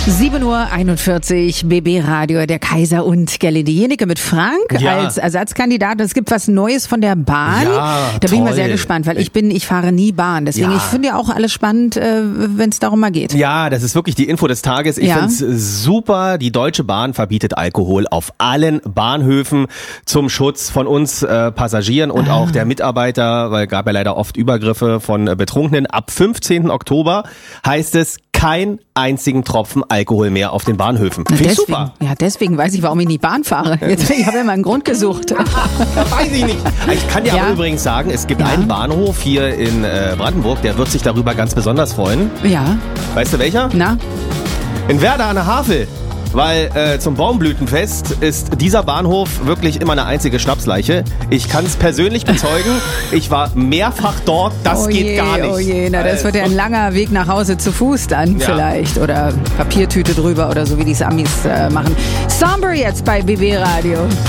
7:41 Uhr, BB Radio, der Kaiser und Gerlinde Jenecke mit Frank als Ersatzkandidat. Es gibt was Neues von der Bahn. Ja, da bin ich mal sehr gespannt, weil ich fahre nie Bahn. Deswegen, ich finde ja auch alles spannend, wenn es darum mal geht. Ja, das ist wirklich die Info des Tages. Ich finde es super. Die Deutsche Bahn verbietet Alkohol auf allen Bahnhöfen zum Schutz von uns Passagieren und auch der Mitarbeiter, weil gab ja leider oft Übergriffe von Betrunkenen. Ab 15. Oktober heißt es, kein einzigen Tropfen Alkohol mehr auf den Bahnhöfen. Finde ich super. Ja, deswegen weiß ich, warum ich nicht Bahn fahre. Ich habe ja mal einen Grund gesucht. Weiß ich nicht. Ich kann dir aber übrigens sagen, es gibt einen Bahnhof hier in Brandenburg, der wird sich darüber ganz besonders freuen. Ja. Weißt du welcher? Na? In Werder an der Havel. Weil zum Baumblütenfest ist dieser Bahnhof wirklich immer eine einzige Schnapsleiche. Ich kann es persönlich bezeugen. Ich war mehrfach dort. Das geht gar nicht. Oh je, na, das wird ja ein langer Weg nach Hause zu Fuß dann vielleicht. Oder Papiertüte drüber oder so, wie die Amis machen. Somber jetzt bei BB Radio.